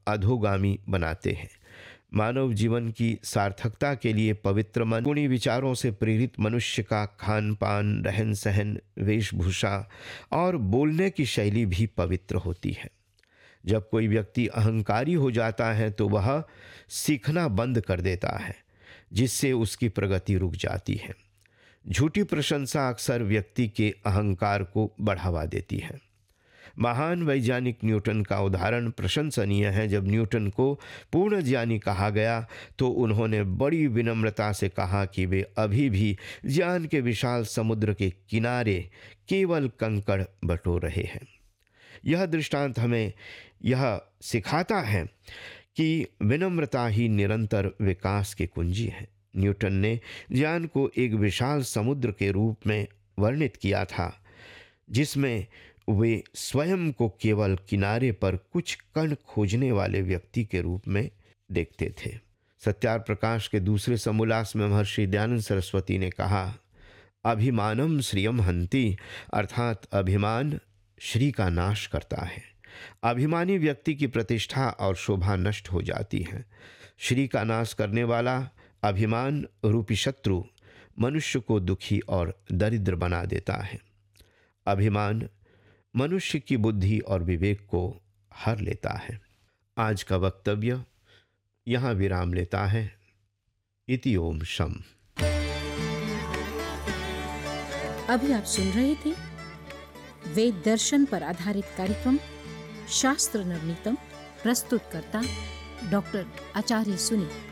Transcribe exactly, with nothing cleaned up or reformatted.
अधोगामी बनाते हैं। मानव जीवन की सार्थकता के लिए पवित्र मन, गुणी विचारों से प्रेरित मनुष्य का खान पान, रहन सहन, वेशभूषा और बोलने की शैली भी पवित्र होती है। जब कोई व्यक्ति अहंकारी हो जाता है तो वह सीखना बंद कर देता है, जिससे उसकी प्रगति रुक जाती है। झूठी प्रशंसा अक्सर व्यक्ति के अहंकार को बढ़ावा देती है। महान वैज्ञानिक न्यूटन का उदाहरण प्रशंसनीय है। जब न्यूटन को पूर्ण ज्ञानी कहा गया तो उन्होंने बड़ी विनम्रता से कहा कि वे अभी भी ज्ञान के विशाल समुद्र के किनारे केवल कंकड़ बटोर रहे हैं। यह दृष्टांत हमें यह सिखाता है कि विनम्रता ही निरंतर विकास की कुंजी है। न्यूटन ने ज्ञान को एक विशाल समुद्र के रूप में वर्णित किया था, जिसमें वे स्वयं को केवल किनारे पर कुछ कण खोजने वाले व्यक्ति के रूप में देखते थे। सत्यार प्रकाश के दूसरे समोल्लास में महर्षि दयानंद सरस्वती ने कहा, अभिमानम श्रियम हंति, अर्थात अभिमान श्री का नाश करता है। अभिमानी व्यक्ति की प्रतिष्ठा और शोभा नष्ट हो जाती है। श्री का नाश करने वाला अभिमान रूपी शत्रु मनुष्य को दुखी और दरिद्र बना देता है। अभिमान मनुष्य की बुद्धि और विवेक को हर लेता है। आज का वक्तव्य यहाँ विराम लेता है। इति ओम शम। अभी आप सुन रहे थे वेद दर्शन पर आधारित कार्यक्रम शास्त्र नवनीतम। प्रस्तुतकर्ता डॉक्टर आचार्य सुनी।